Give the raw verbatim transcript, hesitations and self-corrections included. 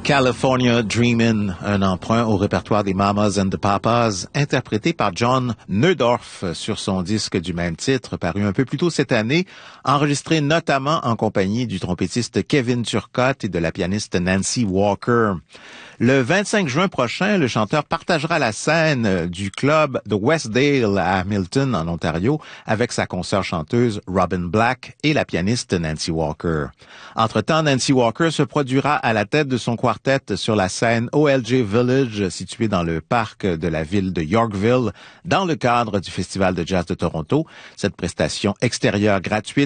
California Dreamin', un emprunt au répertoire des Mamas and the Papas, interprété par John Neudorf sur son disque du même titre, paru un peu plus tôt cette année, enregistré notamment en compagnie du trompettiste Kevin Turcotte et de la pianiste Nancy Walker. Le vingt-cinq juin prochain, le chanteur partagera la scène du club de Westdale à Hamilton, en Ontario, avec sa consoeur chanteuse Robin Black et la pianiste Nancy Walker. Entre-temps, Nancy Walker se produira à la tête de son quartet sur la scène O L J Village, située dans le parc de la ville de Yorkville, dans le cadre du Festival de jazz de Toronto. Cette prestation extérieure gratuite